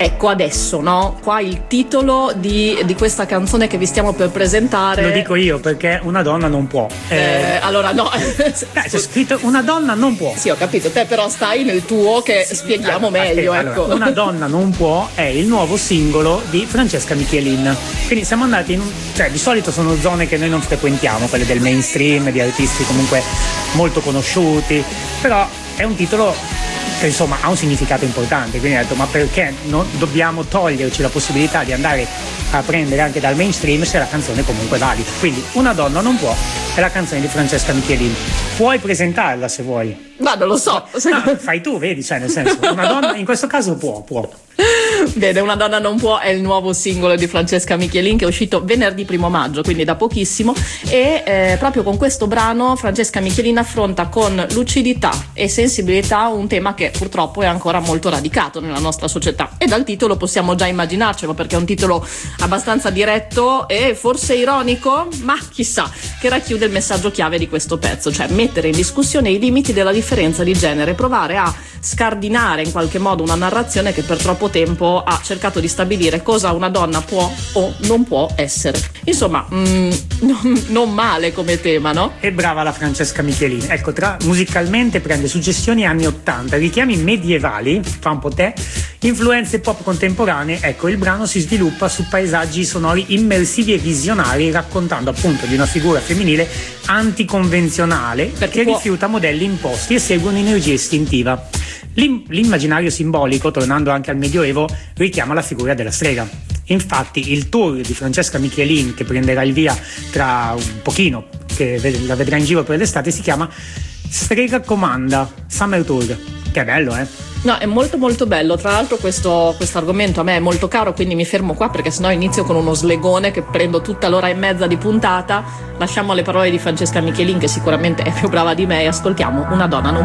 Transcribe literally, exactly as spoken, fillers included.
Ecco, adesso, no? Qua il titolo di, di questa canzone che vi stiamo per presentare. Lo dico io perché una donna non può. Eh, eh, allora no. Eh, c'è scritto una donna non può. Sì, ho capito, te però stai nel tuo che sì, spieghiamo allora, meglio. Allora, ecco. Una donna non può è il nuovo singolo di Francesca Michelin. Quindi siamo andati in un, cioè di solito sono zone che noi non frequentiamo, quelle del mainstream, di artisti comunque molto conosciuti, però è un titolo che insomma ha un significato importante, quindi ho detto ma perché non dobbiamo toglierci la possibilità di andare a prendere anche dal mainstream se la canzone comunque è valida. Quindi una donna non può è la canzone di Francesca Michelin. Puoi presentarla se vuoi. Ma non lo so. No, fai tu, vedi, cioè nel senso una donna in questo caso può, può. Bene, Una donna non può è il nuovo singolo di Francesca Michelin che è uscito venerdì primo maggio, quindi da pochissimo, e eh, proprio con questo brano Francesca Michelin affronta con lucidità e sensibilità un tema che purtroppo è ancora molto radicato nella nostra società, e dal titolo possiamo già immaginarcelo perché è un titolo abbastanza diretto e forse ironico, ma chissà, che racchiude il messaggio chiave di questo pezzo, cioè mettere in discussione i limiti della differenza di genere, provare a scardinare in qualche modo una narrazione che per troppo tempo ha cercato di stabilire cosa una donna può o non può essere. Insomma, mm, non, non male come tema, no? E brava la Francesca Michelin. Ecco, tra musicalmente prende suggestioni anni ottanta, richiami medievali, fa un po' te, influenze pop contemporanee. Ecco, il brano si sviluppa su paesaggi sonori immersivi e visionari, raccontando appunto di una figura femminile anticonvenzionale perché che può... rifiuta modelli imposti e segue un'energia istintiva. L'immaginario simbolico, tornando anche al Medioevo, richiama la figura della strega. Infatti il tour di Francesca Michelin, che prenderà il via tra un pochino, che la vedrà in giro per l'estate, si chiama Strega Comanda Summer Tour. Che è bello, eh? No, è molto molto bello. Tra l'altro questo argomento a me è molto caro, quindi mi fermo qua perché sennò inizio con uno slegone che prendo tutta l'ora e mezza di puntata. Lasciamo le parole di Francesca Michelin, che sicuramente è più brava di me, e ascoltiamo Una donna non